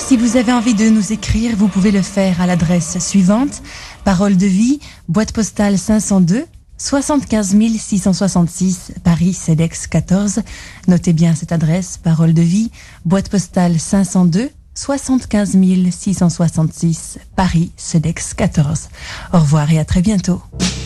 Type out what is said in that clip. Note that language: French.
Si vous avez envie de nous écrire, vous pouvez le faire à l'adresse suivante: Parole de vie, boîte postale 502, 75 666, Paris, CEDEX 14. Notez bien cette adresse: Parole de vie, boîte postale 502, 75 666, Paris, CEDEX 14. Au revoir et à très bientôt.